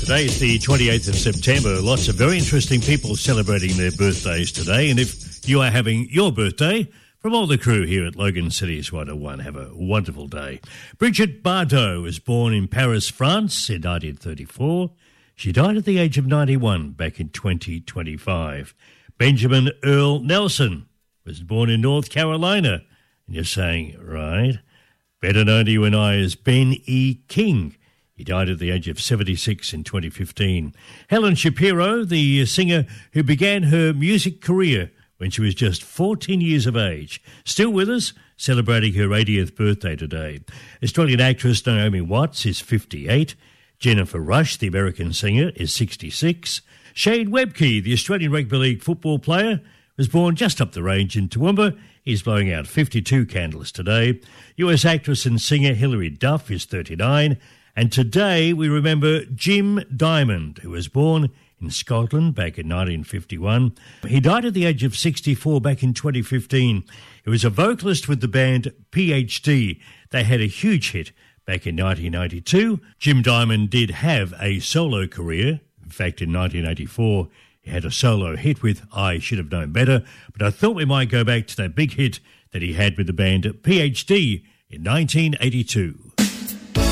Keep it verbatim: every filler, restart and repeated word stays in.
Today is the twenty-eighth of September. Lots of very interesting people celebrating their birthdays today. And if you are having your birthday, from all the crew here at Logan City's one oh one, have a wonderful day. Brigitte Bardot was born in Paris, France in nineteen thirty-four. She died at the age of ninety-one back in twenty twenty-five. Benjamin Earl Nelson was born in North Carolina. And you're saying, right, better known to you and I as Ben E. King. He died at the age of seventy-six in twenty fifteen. Helen Shapiro, the singer who began her music career when she was just fourteen years of age, still with us, celebrating her eightieth birthday today. Australian actress Naomi Watts is fifty-eight. Jennifer Rush, the American singer, is sixty-six. Shane Webke, the Australian Rugby League football player, was born just up the range in Toowoomba. He's blowing out fifty-two candles today. U S actress and singer Hilary Duff is thirty-nine. And today we remember Jim Diamond, who was born in Scotland back in nineteen fifty-one. He died at the age of sixty-four back in twenty fifteen. He was a vocalist with the band P H D. They had a huge hit back in nineteen ninety-two. Jim Diamond did have a solo career. In fact, in nineteen eighty-four, he had a solo hit with I Should Have Known Better. But I thought we might go back to that big hit that he had with the band P H D in nineteen eighty-two.